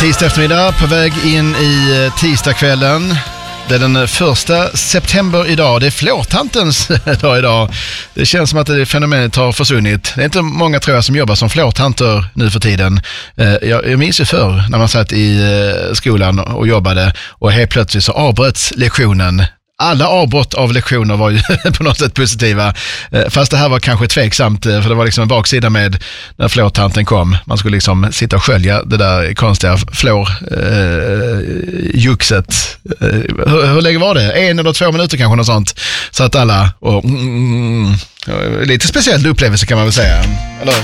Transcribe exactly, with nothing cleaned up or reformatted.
Tisdag eftermiddag på väg in i tisdagskvällen. Det är den första september idag. Det är flårtantens dag idag. Det känns som att det fenomenet har försvunnit. Det är inte många, tror jag, som jobbar som flårtanter nu för tiden. Jag minns ju förr när man satt i skolan och jobbade och helt plötsligt så avbröts lektionen. Alla avbrott av lektioner var ju på något sätt positiva. Fast det här var kanske tveksamt, för det var liksom en baksida med när flårtanten kom. Man skulle liksom sitta och skölja det där konstiga flårjuxet. Eh, hur, hur länge var det? En eller två minuter kanske, något sånt. Så att alla, och, mm, lite speciell upplevelse kan man väl säga. Eller?